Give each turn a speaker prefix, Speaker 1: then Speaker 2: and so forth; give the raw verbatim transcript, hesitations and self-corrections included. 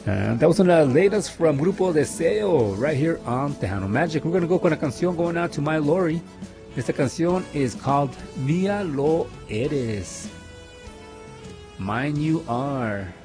Speaker 1: And that was one of the latest from Grupo Deseo right here on Tejano Magic. We're going to go con la canción going out to My Lori. Esta canción is called Mía Lo Eres. Mine You Are.